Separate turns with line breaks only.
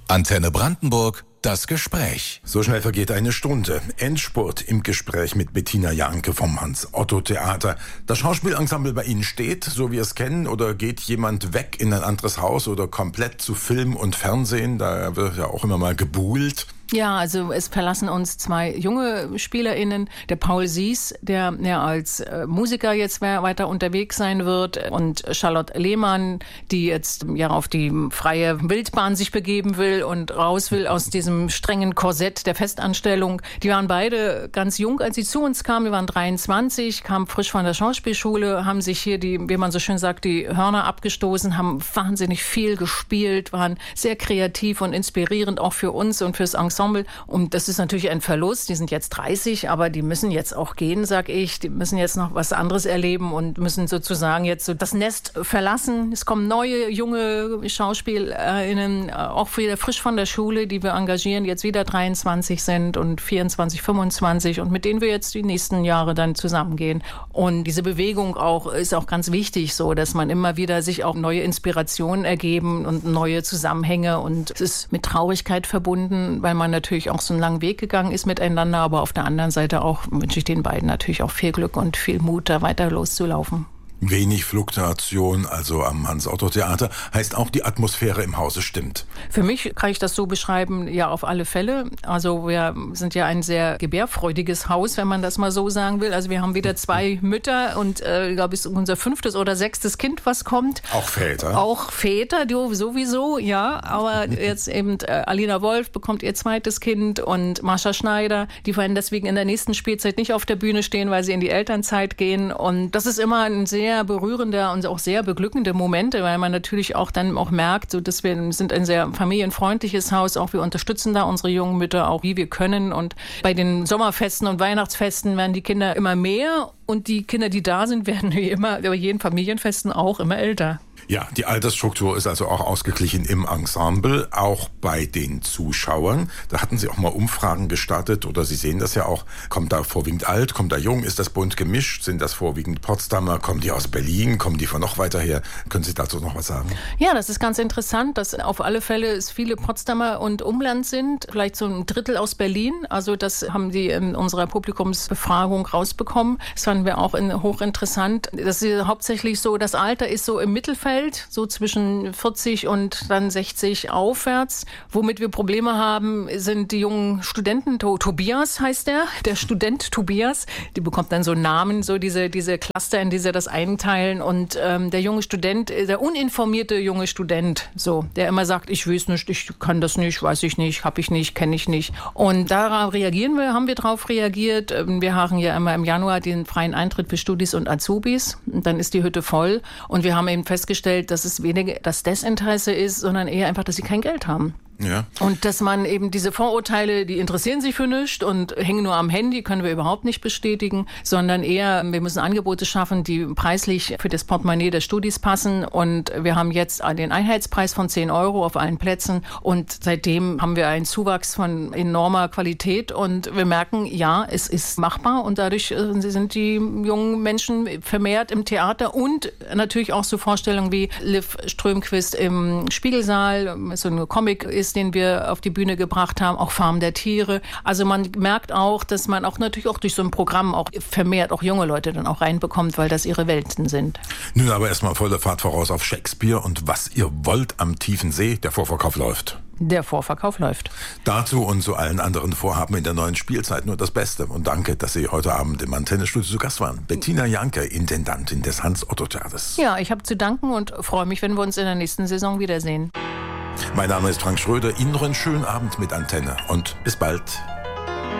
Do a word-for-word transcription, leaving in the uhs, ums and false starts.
Antenne Brandenburg, das Gespräch.
So schnell vergeht eine Stunde. Endspurt im Gespräch mit Bettina Janke vom Hans-Otto-Theater. Das Schauspielensemble bei Ihnen steht, so wie wir es kennen, oder geht jemand weg in ein anderes Haus oder komplett zu Film und Fernsehen? Da wird ja auch immer mal gebuhlt.
Ja, also es verlassen uns zwei junge SpielerInnen. Der Paul Sies, der ja als äh, Musiker jetzt weiter unterwegs sein wird, und Charlotte Lehmann, die jetzt ja auf die freie Wildbahn sich begeben will und raus will aus diesem strengen Korsett der Festanstellung. Die waren beide ganz jung, als sie zu uns kamen. Die waren dreiundzwanzig, kamen frisch von der Schauspielschule, haben sich hier die, wie man so schön sagt, die Hörner abgestoßen, haben wahnsinnig viel gespielt, waren sehr kreativ und inspirierend auch für uns und fürs Ensemble. Und das ist natürlich ein Verlust. Die sind jetzt dreißig, aber die müssen jetzt auch gehen, sag ich. Die müssen jetzt noch was anderes erleben und müssen sozusagen jetzt so das Nest verlassen. Es kommen neue, junge SchauspielerInnen, auch wieder frisch von der Schule, die wir engagieren, jetzt wieder dreiundzwanzig sind und vierundzwanzig, fünfundzwanzig und mit denen wir jetzt die nächsten Jahre dann zusammengehen. Und diese Bewegung auch ist auch ganz wichtig, so, dass man immer wieder sich auch neue Inspirationen ergeben und neue Zusammenhänge, und es ist mit Traurigkeit verbunden, weil man natürlich auch so einen langen Weg gegangen ist miteinander, aber auf der anderen Seite auch wünsche ich den beiden natürlich auch viel Glück und viel Mut, da weiter loszulaufen.
Wenig Fluktuation, also am Hans-Otto-Theater, heißt auch, die Atmosphäre im Hause stimmt.
Für mich kann ich das so beschreiben, ja, auf alle Fälle. Also wir sind ja ein sehr gebärfreudiges Haus, wenn man das mal so sagen will. Also wir haben wieder zwei Mütter und äh, ich glaube, es ist unser fünftes oder sechstes Kind, was kommt.
Auch Väter.
Auch Väter, die sowieso, ja. Aber jetzt eben äh, Alina Wolf bekommt ihr zweites Kind und Mascha Schneider, die werden deswegen in der nächsten Spielzeit nicht auf der Bühne stehen, weil sie in die Elternzeit gehen. Und das ist immer ein sehr sehr berührende und auch sehr beglückende Momente, weil man natürlich auch dann auch merkt, so dass wir sind ein sehr familienfreundliches Haus, auch wir unterstützen da unsere jungen Mütter auch wie wir können, und bei den Sommerfesten und Weihnachtsfesten werden die Kinder immer mehr und die Kinder, die da sind, werden wie immer bei jeden Familienfesten auch immer älter.
Ja, die Altersstruktur ist also auch ausgeglichen im Ensemble, auch bei den Zuschauern. Da hatten Sie auch mal Umfragen gestartet, oder Sie sehen das ja auch. Kommt da vorwiegend alt, kommt da jung, ist das bunt gemischt? Sind das vorwiegend Potsdamer? Kommen die aus Berlin? Kommen die von noch weiter her? Können Sie dazu noch was sagen?
Ja, das ist ganz interessant, dass auf alle Fälle es viele Potsdamer und Umland sind. Vielleicht so ein Drittel aus Berlin. Also das haben die in unserer Publikumsbefragung rausbekommen. Das fanden wir auch in, hochinteressant. Das ist hauptsächlich so, das Alter ist so im Mittelfeld, so zwischen vierzig und dann sechzig aufwärts. Womit wir Probleme haben, sind die jungen Studenten. Tobias heißt der, der Student Tobias. Die bekommt dann so Namen, so diese, diese Cluster, in die sie das einteilen. Und ähm, der junge Student, der uninformierte junge Student, so, der immer sagt, ich weiß nicht, ich kann das nicht, weiß ich nicht, habe ich nicht, kenne ich nicht. Und darauf reagieren wir, haben wir darauf reagiert. Wir haben ja immer im Januar den freien Eintritt für Studis und Azubis. Und dann ist die Hütte voll. Und wir haben eben festgestellt, dass es weniger das Desinteresse ist, sondern eher einfach, dass sie kein Geld haben.
Ja.
Und dass man eben diese Vorurteile, die interessieren sich für nichts und hängen nur am Handy, können wir überhaupt nicht bestätigen, sondern eher, wir müssen Angebote schaffen, die preislich für das Portemonnaie der Studis passen. Und wir haben jetzt den Einheitspreis von zehn Euro auf allen Plätzen, und seitdem haben wir einen Zuwachs von enormer Qualität, und wir merken, ja, es ist machbar, und dadurch sind die jungen Menschen vermehrt im Theater, und natürlich auch so Vorstellungen wie Liv Strömquist im Spiegelsaal, so ein Comic ist, den wir auf die Bühne gebracht haben, auch Farm der Tiere. Also man merkt auch, dass man auch natürlich auch durch so ein Programm auch vermehrt auch junge Leute dann auch reinbekommt, weil das ihre Welten sind.
Nun aber erstmal volle Fahrt voraus auf Shakespeare und Was ihr wollt am tiefen See. Der Vorverkauf läuft.
Der Vorverkauf läuft.
Dazu und zu allen anderen Vorhaben in der neuen Spielzeit nur das Beste. Und danke, dass Sie heute Abend im Antennestudio zu Gast waren. Bettina Janke, Intendantin des Hans-Otto-Theaters.
Ja, ich habe zu danken und freue mich, wenn wir uns in der nächsten Saison wiedersehen.
Mein Name ist Frank Schröder. Ihnen noch einen schönen Abend mit Antenne und bis bald.